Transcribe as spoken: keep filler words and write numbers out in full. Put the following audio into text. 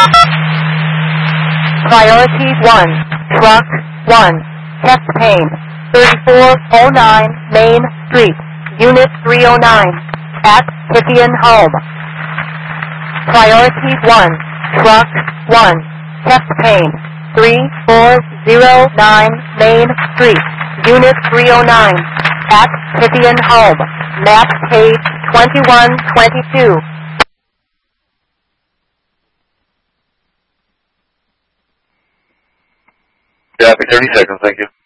Priority one, truck one, chest pain, thirty-four oh nine Main Street, Unit three oh nine, at Pythian Home. Priority one, truck one, chest pain, three four oh nine Main Street, Unit three oh nine, at Pythian Home, map page twenty-one twenty-two. Copy, thirty seconds, thank you.